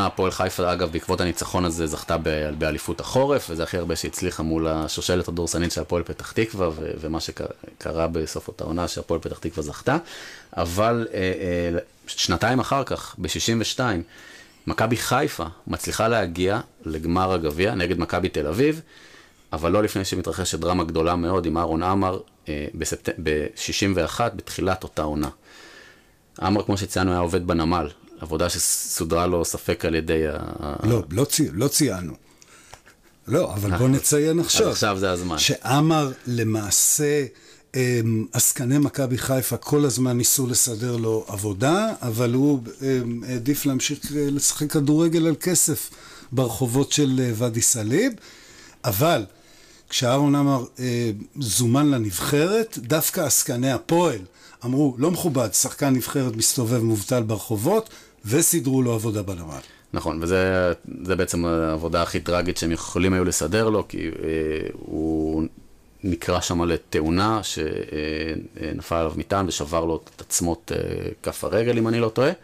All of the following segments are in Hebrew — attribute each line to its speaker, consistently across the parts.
Speaker 1: העונה הפועל חיפה, אגב, בעקבות הניצחון הזה זכתה באליפות החורף, וזה הכי הרבה שהצליחה מול השושלת הדורסנית של הפועל פתח תקווה, ומה שקרה בסוף אותה עונה שהפועל פתח תקווה זכתה. אבל שנתיים אחר כך, ב-62, מכבי חיפה מצליחה להגיע לגמר הגביע נגד מכבי תל אביב, אבל לא לפני שמתרחשת דרמה גדולה מאוד עם אהרון עמר ב-61, בתחילת אותה עונה. עמר, כמו שציינו, היה עובד בנמל, עבודה שסודרה לו ספק על ידי
Speaker 2: לא ציינו. לא, אבל בוא נציין עכשיו.
Speaker 1: עכשיו זה הזמן.
Speaker 2: שעמר למעשה, עסקני מכבי חיפה כל הזמן ניסו לסדר לו עבודה, אבל הוא העדיף להמשיך לשחק כדורגל על כסף ברחובות של ואדי סאליב, אבל כשאהרון עמר זומן לנבחרת, דווקא עסקני הפועל אמרו, לא מכובד, שחקן נבחרת מסתובב מובטל ברחובות, וסידרו לו עבודה בנמל.
Speaker 1: נכון, וזה בעצם העבודה הכי טרגית שהם יכולים היו לסדר לו, כי הוא נקרא שם לתאונה שנפל עליו מטען ושבר לו את עצמות כף הרגל, אם אני לא טועה,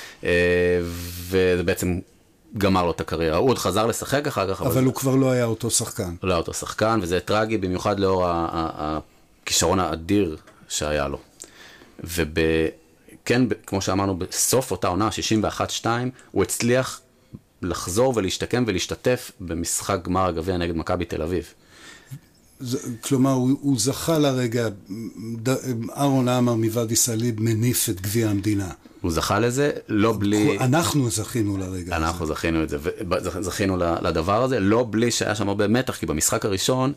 Speaker 1: וזה בעצם גמר לו את הקריירה. הוא עוד חזר לשחק אחר כך.
Speaker 2: אבל הוא כבר לא היה אותו שחקן.
Speaker 1: לא היה אותו שחקן, וזה טרגי במיוחד לאור הכישרון האדיר שהיה לו. וכן, כמו שאמרנו, בסוף אותה עונה, 61-2, הוא הצליח לחזור ולהשתקם ולהשתתף במשחק גמר הגביע נגד מכבי תל אביב.
Speaker 2: כלומר, הוא זכה לרגע, אהרון עמר מוואדי סאליב מניף את גביע המדינה.
Speaker 1: הוא זכה לזה, לא בלי...
Speaker 2: אנחנו זכינו לרגע הזה.
Speaker 1: אנחנו זכינו את זה, זכינו לדבר הזה, לא בלי שהיה שם הרבה מתח, כי במשחק הראשון,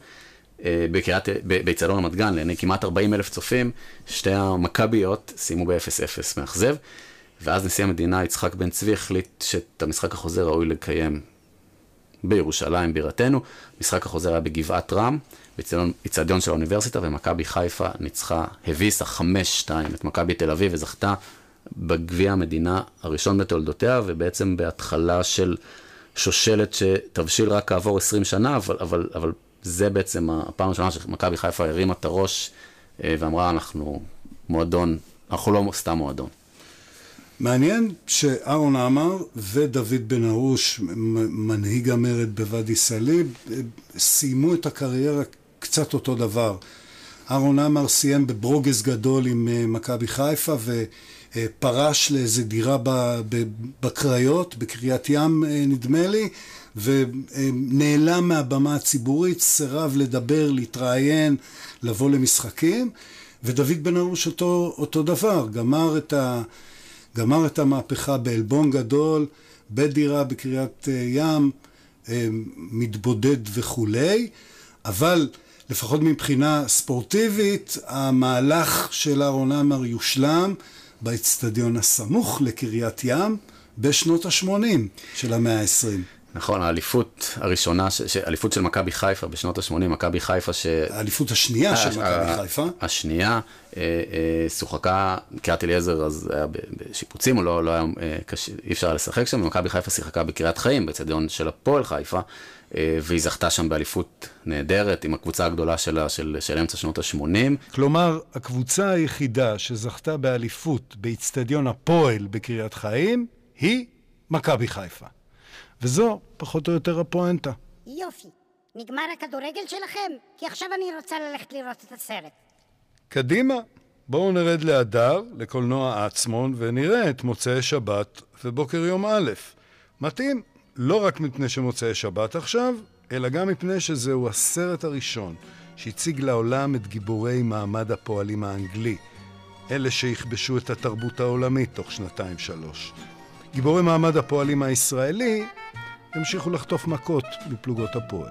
Speaker 1: באצטדיון רמת גן, לעיני כמעט 40,000 צופים, שתי המכביות סיימו ב-0-0 מאכזב, ואז נשיא המדינה יצחק בן צבי החליט שאת המשחק החוזר ראוי לקיים בירושלים, בירתנו. משחק החוזר היה בגבעת רם, באצטדיון של האוניברסיטה, ומכבי חיפה ניצחה, הביסה 5-2 את מכבי תל אביב, וזכתה בגביע המדינה הראשון בתולדותיה, ובעצם בהתחלה של שושלת שתבשיל רק כעבור 20 שנה, אבל זה בעצם הפעם הראשונה שמכבי חיפה הרימה את הראש, ואמרה, אנחנו מועדון, אנחנו לא סתם מועדון.
Speaker 2: מעניין שאהרון עמר ודוד בן ארוש, מנהיג המרד בוואדי סאליב, סיימו את הקריירה קצת אותו דבר. אהרון עמר סיים בברוגז גדול עם מכבי חיפה, ופרש לאיזו דירה בקריות, בקריית ים נדמה לי, ונעלם מהבמה הציבורית, סירב לדבר, להתראיין, לבוא למשחקים, ודוד בן ארוש אותו דבר, גמר את המהפכה באלבון גדול, בדירה בקריית ים, מתבודד וכולי, אבל לפחות מבחינה ספורטיבית, המהלך של אהרון עמר יושלם באצטדיון הסמוך לקריית ים בשנות ה-80 של המאה ה-20.
Speaker 1: נכון, האליפות הראשונה, האליפות של מכבי חיפה בשנות ה-80, מכבי חיפה
Speaker 2: האליפות השנייה של מכבי חיפה.
Speaker 1: השנייה, שוחקה, קריית אליעזר, אז היה בשיפוצים, לא היה, אי אפשר לשחק שם, ומכבי חיפה שיחקה בקריית חיים, באצטדיון של הפועל חיפה, והיא זכתה שם באליפות נהדרת, עם הקבוצה הגדולה של אמצע שנות ה-80.
Speaker 2: כלומר, הקבוצה היחידה שזכתה באליפות באצטדיון הפועל בקריית חיים, היא מכבי חיפה. וזו פחות או יותר הפואנטה.
Speaker 3: יופי, נגמר הכדורגל שלכם? כי עכשיו אני רוצה ללכת לראות את הסרט.
Speaker 2: קדימה, בואו נרד להדר, לקולנוע עצמון, ונראה את מוצאי שבת ובוקר יום א'. מתאים, לא רק מפני שמוצאי שבת עכשיו, אלא גם מפני שזהו הסרט הראשון שהציג לעולם את גיבורי מעמד הפועלים האנגלי, אלה שיכבשו את התרבות העולמית תוך 2-3. גיבורי מעמד הפועלים הישראלי המשיכו לחטוף מכות בפלוגות הפועל.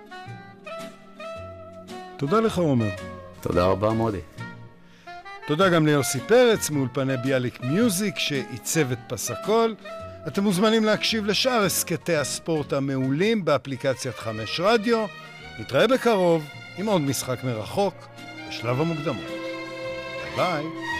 Speaker 2: תודה לך, עומר.
Speaker 1: תודה רבה, מודי.
Speaker 2: תודה גם ליוסי פרץ מאולפני ביאליק מיוזיק שעיצב את פס הקול. אתם מוזמנים להקשיב לשאר הסקטי הספורט המעולים באפליקציית 5 רדיו. נתראה בקרוב עם עוד משחק מרחוק בשלב המוקדמות. ביי.